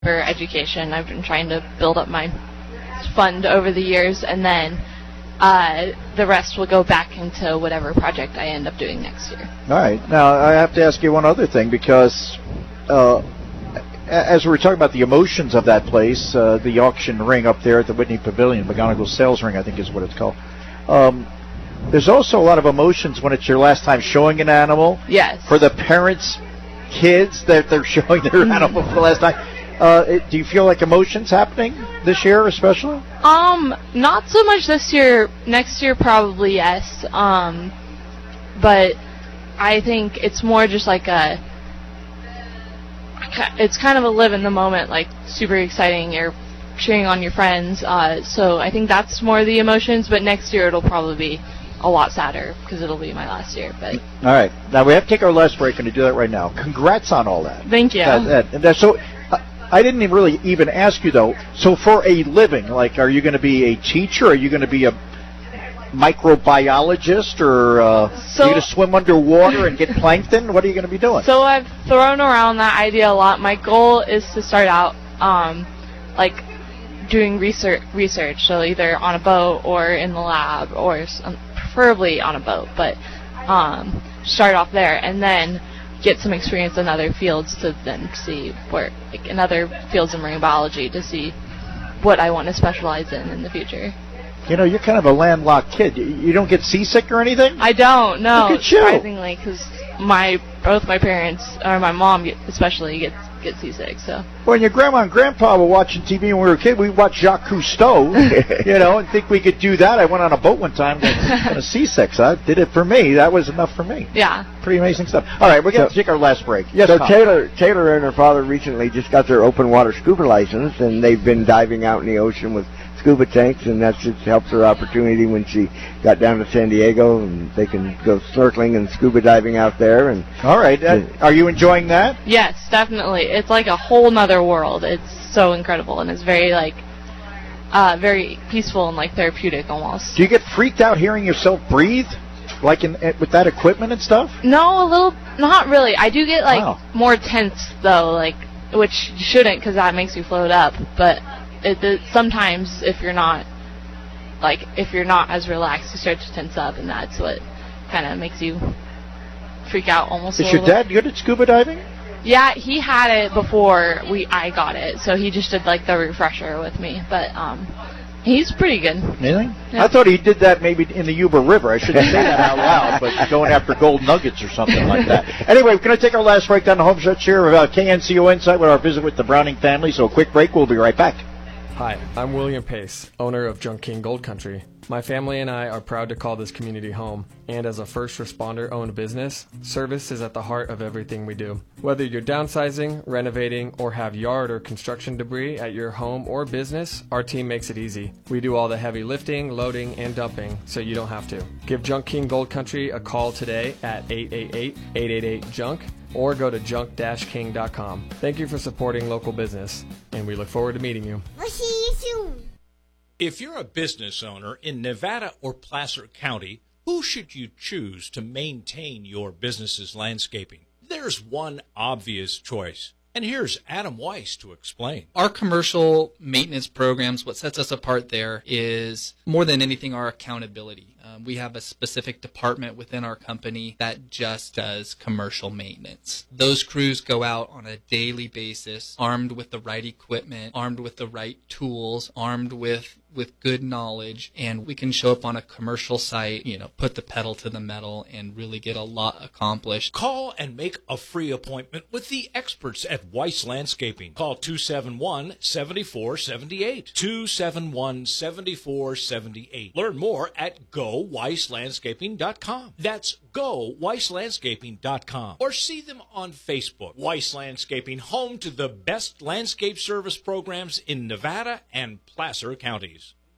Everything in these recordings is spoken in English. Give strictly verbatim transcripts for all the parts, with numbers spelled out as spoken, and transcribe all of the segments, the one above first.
for education. I've been trying to build up my fund over the years, and then uh, the rest will go back into whatever project I end up doing next year. All right. Now, I have to ask you one other thing, because uh, as we were talking about the emotions of that place, uh, the auction ring up there at the Whitney Pavilion, McGonigal Sales Ring, I think is what it's called. Um, there's also a lot of emotions when it's your last time showing an animal. Yes. For the parents, kids, that they're showing their animal for the last time. Uh, it, do you feel like emotions happening this year especially? Um, not so much this year. Next year, probably, yes. Um, but I think it's more just like a, it's kind of a live in the moment, like super exciting. You're cheering on your friends. Uh, so I think that's more the emotions, but next year it'll probably be a lot sadder because it'll be my last year. But all right. Now we have to take our last break and to do that right now. Congrats on all that. Thank you. That, that, that, so uh, I didn't even really even ask you, though. So for a living, like, are you going to be a teacher? Are you going to be a microbiologist, or uh, so, are you going to swim underwater and get plankton? What are you going to be doing? So I've thrown around that idea a lot. My goal is to start out um, like doing research, research, so either on a boat or in the lab, or some, preferably on a boat, but um, start off there and then get some experience in other fields to then see where, like in other fields of marine biology, to see what I want to specialize in in the future. You know, you're kind of a landlocked kid. You, you don't get seasick or anything? I don't, no. Look at you. Surprisingly, because my, both my parents, or my mom especially, gets get seasick, so. When your grandma and grandpa were watching T V when we were a kid, we watched Jacques Cousteau, you know, and think we could do that. I went on a boat one time and got a seasick, so I did it for me. That was enough for me. Yeah. Pretty amazing stuff. All right, we're going to so, take our last break. Yes, so Tom. Taylor, Taylor and her father recently just got their open water scuba license, and they've been diving out in the ocean with scuba tanks, and that's just helped her opportunity when she got down to San Diego, and they can go snorkeling and scuba diving out there. And all right, uh, are you enjoying that? Yes, definitely. It's like a whole nother world. It's so incredible, and it's very like uh, very peaceful and like therapeutic almost. Do you get freaked out hearing yourself breathe, like in, with that equipment and stuff? No, a little, not really. I do get like wow. more tense though, like, which you shouldn't, because that makes you float up, but. It, it, sometimes if you're not like if you're not as relaxed, you start to tense up, and that's what kind of makes you freak out almost. Is a your little dad good at scuba diving? Yeah, he had it before we I got it, so he just did like the refresher with me. But um, he's pretty good. Really? Yeah. I thought he did that maybe in the Yuba River. I shouldn't say that out loud, but going after gold nuggets or something like that. Anyway, we're going to take our last break down the home stretch here of uh, K N C O Insight with our visit with the Browning family. So a quick break. We'll be right back. Hi, I'm William Pace, owner of Junk King Gold Country. My family and I are proud to call this community home, and as a first responder-owned business, service is at the heart of everything we do. Whether you're downsizing, renovating, or have yard or construction debris at your home or business, our team makes it easy. We do all the heavy lifting, loading, and dumping, so you don't have to. Give Junk King Gold Country a call today at eight eight eight, eight eight eight, junk or go to junk dash king dot com. Thank you for supporting local business, and we look forward to meeting you. We'll see you soon. If you're a business owner in Nevada or Placer County, who should you choose to maintain your business's landscaping? There's one obvious choice, and here's Adam Weiss to explain. Our commercial maintenance programs, what sets us apart there is more than anything our accountability. Um, we have a specific department within our company that just does commercial maintenance. Those crews go out on a daily basis, armed with the right equipment, armed with the right tools, armed with with good knowledge, and we can show up on a commercial site, you know, put the pedal to the metal and really get a lot accomplished. Call and make a free appointment with the experts at Weiss Landscaping. Call two seven one, seven four seven eight, two seven one, seven four seven eight. Learn more at go weiss landscaping dot com. That's go weiss landscaping dot com. Or see them on Facebook. Weiss Landscaping, home to the best landscape service programs in Nevada and Placer counties.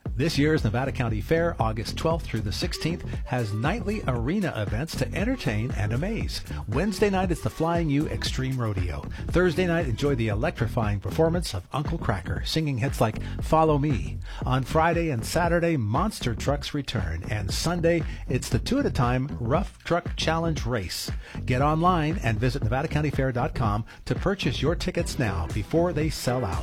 This year's Nevada County Fair, August twelfth through the sixteenth, has nightly arena events to entertain and amaze. Wednesday night is the Flying U Extreme Rodeo. Thursday night, enjoy the electrifying performance of Uncle Cracker, singing hits like Follow Me. On Friday and Saturday, monster trucks return. And Sunday, it's the two at a time Rough Truck Challenge Race. Get online and visit nevada county fair dot com to purchase your tickets now before they sell out.